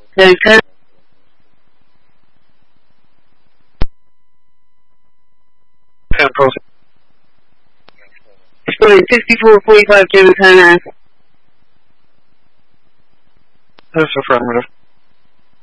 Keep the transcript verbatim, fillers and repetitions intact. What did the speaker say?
ten, ten. ten pros. Exploding sixty-four forty-five, Jim, ten nine. That's affirmative.